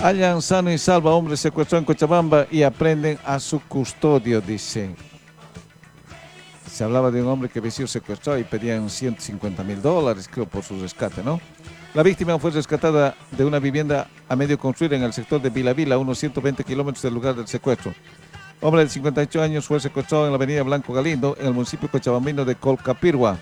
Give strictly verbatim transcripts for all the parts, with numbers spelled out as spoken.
Hallan sano y salvo a hombre secuestrado en Cochabamba y aprenden a su custodio, dice. Se hablaba de un hombre que había sido secuestrado y pedían ciento cincuenta mil dólares, creo, por su rescate, ¿no? La víctima fue rescatada de una vivienda a medio construir en el sector de Vila Vila, a unos ciento veinte kilómetros del lugar del secuestro. Hombre de cincuenta y ocho años fue secuestrado en la avenida Blanco Galindo, en el municipio cochabambino de Colcapirgua.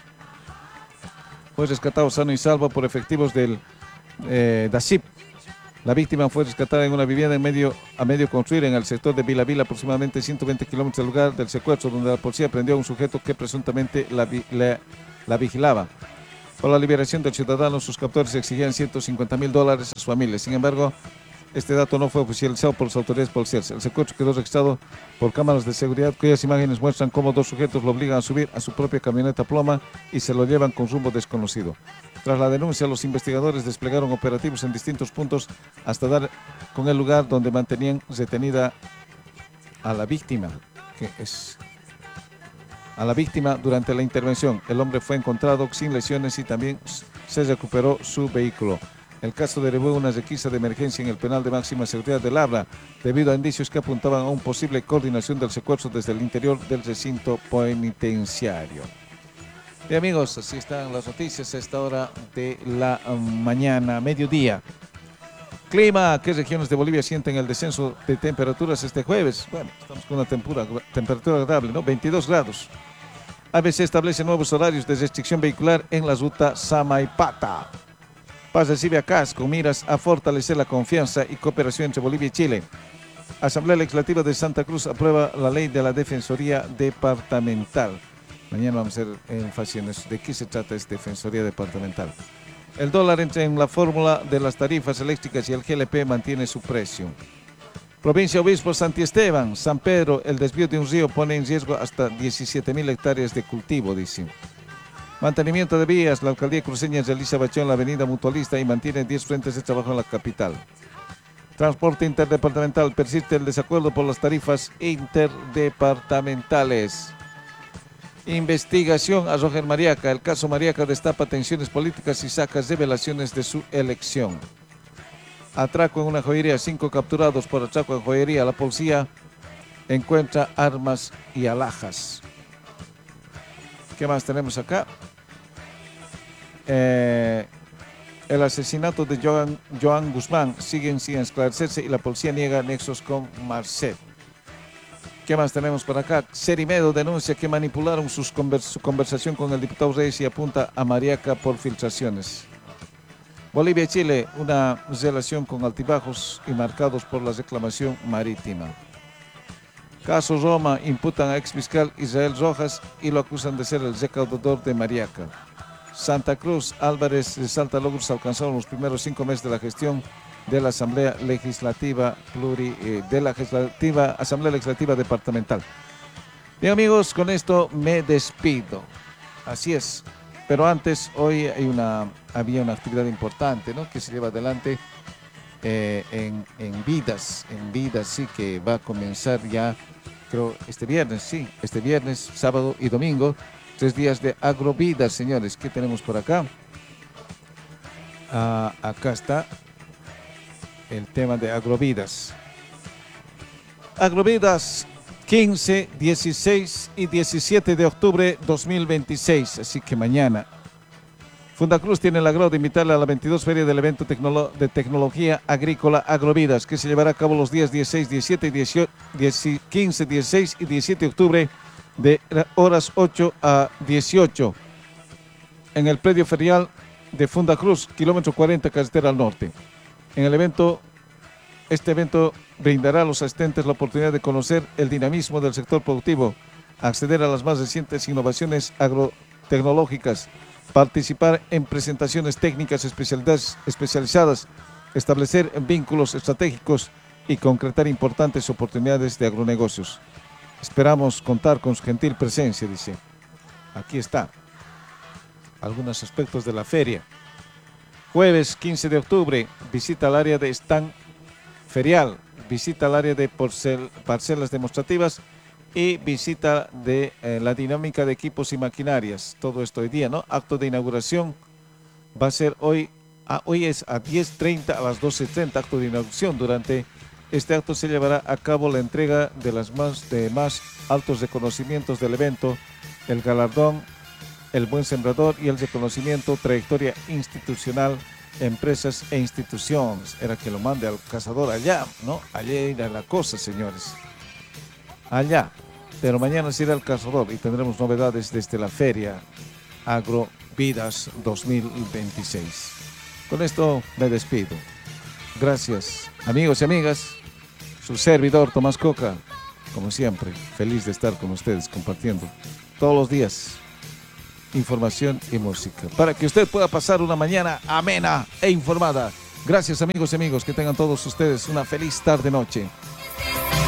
Fue rescatado sano y salvo por efectivos del eh, DASIP. La víctima fue rescatada en una vivienda en medio, a medio construir en el sector de Vila Vila, aproximadamente ciento veinte kilómetros del lugar del secuestro, donde la policía prendió a un sujeto que presuntamente la, la, la vigilaba. Por la liberación del ciudadano, sus captores exigían ciento cincuenta mil dólares a su familia. Sin embargo, este dato no fue oficializado por las autoridades policiales. El secuestro quedó registrado por cámaras de seguridad, cuyas imágenes muestran cómo dos sujetos lo obligan a subir a su propia camioneta ploma y se lo llevan con rumbo desconocido. Tras la denuncia, los investigadores desplegaron operativos en distintos puntos hasta dar con el lugar donde mantenían retenida a la víctima, que es a la víctima durante la intervención. El hombre fue encontrado sin lesiones y también se recuperó su vehículo. El caso derivó una requisa de emergencia en el penal de máxima seguridad de Labra, debido a indicios que apuntaban a una posible coordinación del secuestro desde el interior del recinto penitenciario. Bien, amigos, así están las noticias a esta hora de la mañana, mediodía. Clima, ¿qué regiones de Bolivia sienten el descenso de temperaturas este jueves? Bueno, estamos con una temperatura, temperatura agradable, ¿no? veintidós grados. A B C establece nuevos horarios de restricción vehicular en la ruta Samaipata. Paz recibe a C A S con miras a fortalecer la confianza y cooperación entre Bolivia y Chile. Asamblea Legislativa de Santa Cruz aprueba la ley de la Defensoría Departamental. Mañana vamos a hacer énfasis en eso. ¿De qué se trata esta Defensoría Departamental? El dólar entra en la fórmula de las tarifas eléctricas y el G L P mantiene su precio. Provincia Obispo Santiesteban, San Pedro, el desvío de un río pone en riesgo hasta diecisiete mil hectáreas de cultivo, dice. Mantenimiento de vías, la alcaldía cruceña realiza bacheo en la avenida Mutualista y mantiene diez frentes de trabajo en la capital. Transporte interdepartamental, persiste el desacuerdo por las tarifas interdepartamentales. Investigación a Roger Mariaca. El caso Mariaca destapa tensiones políticas y saca revelaciones de su elección. Atraco en una joyería, cinco capturados por atraco en joyería. La policía encuentra armas y alhajas. ¿Qué más tenemos acá? Eh, el asesinato de Joan, Joan Guzmán sigue sin esclarecerse y la policía niega nexos con Marcet. ¿Qué más tenemos por acá? Cerimedo denuncia que manipularon sus convers su conversación con el diputado Reyes y apunta a Mariaca por filtraciones. Bolivia y Chile, una relación con altibajos y marcados por la reclamación marítima. Caso Roma, imputan a ex fiscal Israel Rojas y lo acusan de ser el recaudador de Mariaca. Santa Cruz, Álvarez resalta logros alcanzados en los primeros cinco meses de la gestión de la Asamblea Legislativa Pluri, eh, de la legislativa, Asamblea Legislativa Departamental. Bien, amigos, con esto me despido. Así es. Pero antes, hoy hay una, había una actividad importante, ¿no?, que se lleva adelante eh, en, en Vidas, en Vidas, sí, que va a comenzar ya, creo, este viernes, sí, este viernes, sábado y domingo, tres días de Agrovidas, señores. ¿Qué tenemos por acá? Ah, acá está el tema de Agrovidas. Agrovidas, quince, dieciséis y diecisiete de octubre dos mil veintiséis, así que mañana. Fundacruz tiene el agrado de invitarle a la veintidós Feria del Evento Tecnolo de Tecnología Agrícola Agrovidas, que se llevará a cabo los días dieciséis, diecisiete y dieciocho, quince, dieciséis y diecisiete de octubre de horas ocho a dieciocho en el predio ferial de Fundacruz, kilómetro cuarenta, carretera al norte. En el evento, este evento brindará a los asistentes la oportunidad de conocer el dinamismo del sector productivo, acceder a las más recientes innovaciones agrotecnológicas, participar en presentaciones técnicas especializadas, establecer vínculos estratégicos y concretar importantes oportunidades de agronegocios. Esperamos contar con su gentil presencia, dice. Aquí está. Algunos aspectos de la feria. Jueves quince de octubre, visita al área de stand ferial, visita al área de parcelas demostrativas y visita de eh, la dinámica de equipos y maquinarias. Todo esto hoy día, ¿no? Acto de inauguración va a ser hoy Ah, hoy es a diez treinta, a las doce treinta, acto de inauguración. Durante este acto se llevará a cabo la entrega de los más, de más altos reconocimientos del evento, el galardón El Buen Sembrador y el reconocimiento Trayectoria Institucional, Empresas e Instituciones. Era que lo mande al cazador allá, ¿no? Allá era la cosa, señores. Allá. Pero mañana será el cazador y tendremos novedades desde la Feria Agrovidas dos mil veintiséis. Con esto me despido. Gracias, amigos y amigas. Su servidor, Tomás Coca, como siempre, feliz de estar con ustedes compartiendo todos los días información y música para que usted pueda pasar una mañana amena e informada. Gracias, amigos y amigos, que tengan todos ustedes una feliz tarde-noche.